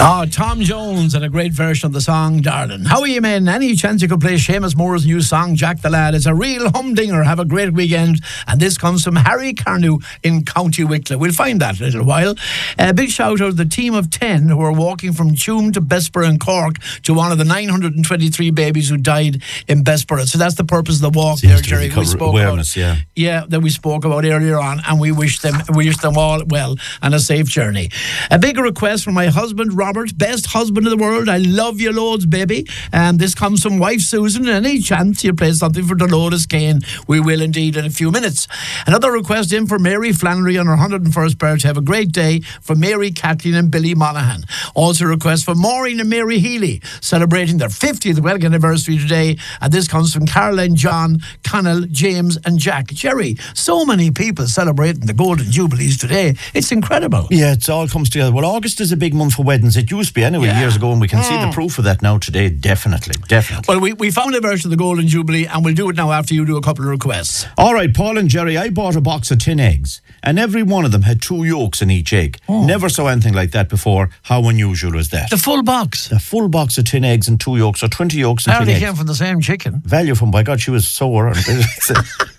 Oh, Tom Jones and a great version of the song Darling. How are you, men? Any chance you could play Seamus Moore's new song Jack the Lad? It's a real humdinger. Have a great weekend. And this comes from Harry Carnew in County Wicklow. We'll find that in a little while. A big shout out to the team of 10 who are walking from Tuam to Bessborough in Cork to one of the 923 babies who died in Bessborough. So that's the purpose of the walk there, Jerry. We spoke awareness, about, that we spoke about earlier on, and we wish them all well and a safe journey. A big request from my husband Robert, best husband in the world. I love you loads, baby. And this comes from wife Susan. Any chance you play something for Dolores Kane, we will indeed in a few minutes. Another request in for Mary Flannery on her 101st birthday. Have a great day for Mary, Kathleen and Billy Monaghan. Also a request for Maureen and Mary Healy, celebrating their 50th wedding anniversary today. And this comes from Caroline, John, Connell, James and Jack. Jerry, so many people celebrating the Golden Jubilees today. It's incredible. Yeah, it all comes together. Well, August is a big month for weddings. It used to be anyway years ago, and we can see the proof of that now today. Definitely. Well, we found a version of the Golden Jubilee, and we'll do it now after you do a couple of requests. All right, Paul and Jerry, I bought a box of 10 eggs, and every one of them had 2 yolks in each egg. Never saw anything like that before. How unusual was that? The full box? The full box of 10 eggs and 2 yolks, or 20 yolks and 10 eggs. Apparently came from the same chicken. Value from, by God, she was sore and busy.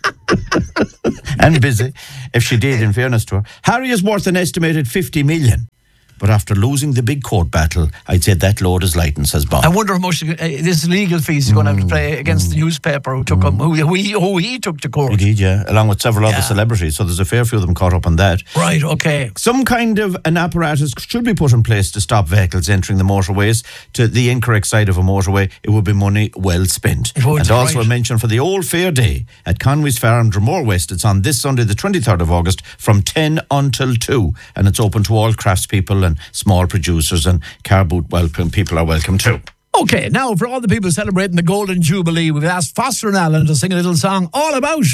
And busy, if she did, in fairness to her. Harry is worth an estimated 50 million. But after losing the big court battle, I'd say that load is lightened, says Bob. I wonder how much this legal fees is going to have to pay against the newspaper who took him, who he took to court. Indeed, yeah, along with several other celebrities. So there's a fair few of them caught up on that. Right, okay. Some kind of an apparatus should be put in place to stop vehicles entering the motorways to the incorrect side of a motorway. It would be money well spent. And also a mention for the Old Fair Day at Conway's Farm, Dromore West. It's on this Sunday, the 23rd of August, from 10 until 2. And it's open to all craftspeople and small producers, and car boot people are welcome too. Okay, now for all the people celebrating the Golden Jubilee, we've asked Foster and Allen to sing a little song all about